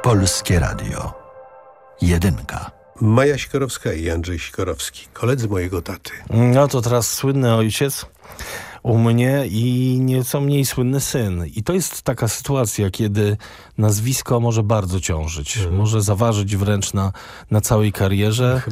Polskie Radio. Jedynka. Maja Sikorowska i Andrzej Sikorowski, koledzy mojego taty. No to teraz słynny ojciec u mnie i nieco mniej słynny syn. I to jest taka sytuacja, kiedy nazwisko może bardzo ciążyć. Może zaważyć wręcz na całej karierze.